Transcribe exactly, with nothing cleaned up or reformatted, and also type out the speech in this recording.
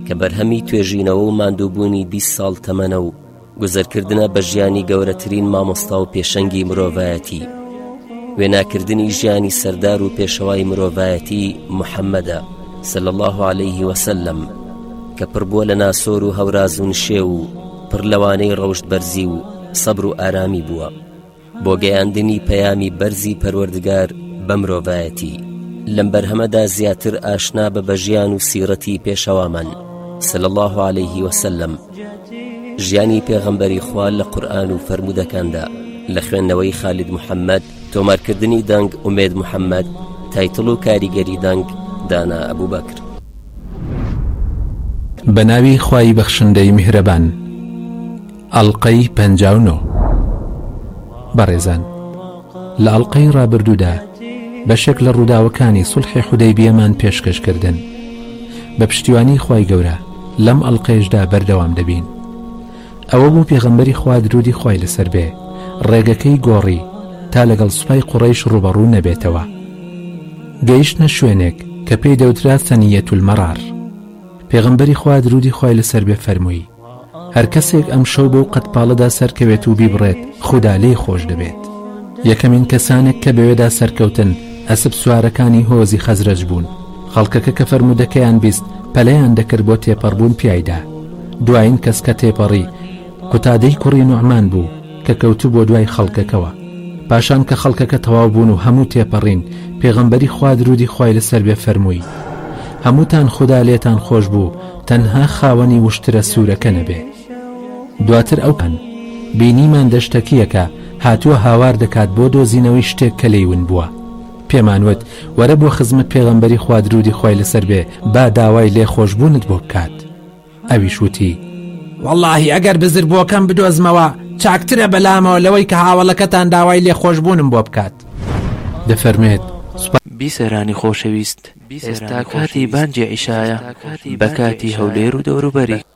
کە بەرهەمی توێژینەوە و ماندووبوونی بیست ساڵ تەمەنە و گوزەرکردنە بە ژیانی گەورەترین مامۆستا و پێشەنگی مرۆڤایەتی، وێناکردنی ژیانی سەردار و پێشەوای مرۆڤایەتی محەممەدە صلی الله عليه وسلم کە پڕ بووە لە ناسۆر و هەوراز و نشێ و پڕ لەوانەی ڕەوشت بەرزی و سەبر و ئارامی بووە بۆ گەیاندنی پەیامی بەرزی پەروەردگار بە مرۆڤایەتی. لەم بەرهەمەدا زیاتر ئاشنا بە بەژیان و سیرەتی پێشەوامان صلی الله عليه وسلم، ژیانی پێغەمبەری خوا لە قورئان و فەرمودەکاندا، لە خوێندنەوەی خالید محەممەد، تۆمارکردنی دەنگ ئومێد محەممەد، تایتڵ و کاریگەری دەنگ دانا ئەبوو بەکر. بە ناوی خوای بەخشندەی میهرەبان. ئەڵقەی پەنجا و نۆ. بەڕێزان، لە ئەڵقەی ڕابردوودا بەشێک لە ڕووداوەکانی سوڵحی حودەیبیەمان پێشکەشکردن. بە پشتیوانی خوای گەورە لەم ئەڵقەیشدا بەردەوام دەبین. ئەوە بوو پێغەمبەری خوا درودی خوای لەسەر بێ ڕێگەکەی گۆڕی تا لەگەڵ سوپای قوڕەیش ڕوبەڕوو نەبێتەوە. گەیشتنە شوێنێک کە پێی دەوترا سەنیەت المەرار. پێغەمبەری خوا درودی خوای لەسەر بێ فەرمووی هەر کەسێک ئەم شەو بەو قەتپاڵەدا سەرکەوێت و بیبڕێت خودا لێی خۆش دەبێت. یەکەمین کەسانێک کە بەوێدا سەرکەوتن ئەسب سوارەکانی هۆزی خەزرەج بوون. خەڵکەکە کە فەرمودەکەیان بیست پەلەیان دەکرد بۆ تێپەڕبوون پیایدا. دوایین کەس کە تێپەڕی قوتادەی کوڕی نوعمان بوو کە کەوتو بۆ دوای خەڵکەکەوە. پاشان کە خەڵکەکە تەواو بوون و هەموو تێپەڕین، پێغەمبەری خوا درودی خوای لەسەر بێ فەرمووی هەمووتان خوددا لێتان خۆش بوو، تەنها خاوەنی وشترە سوورەکە نەبێ. دواتر ئەو پەن بینیمان دەشتەکیەکە هاتووە هاوار دەکات بۆ دۆزینەوەی شتێک کە لێیون بووە. پێمانوت وەرە بۆ خزمەت پێغەمبەری خوا درودی خوای لەسەر بێ با داوای لێ خۆشبوونت بۆ بکات. ئەویش وتی وەڵڵاهی ئەگەر بزربووەکەم بدۆزمەوە چاکترە بەلامەوە لەوەی کە هاوڵەکەتان داوای لێ خۆشبوونم بۆ بکات. دەفەرمێت بیسەرانی خۆشەویست، ئێستا کاتی بانگی عیشایە بە کاتی هەولێر و دەوروبەری.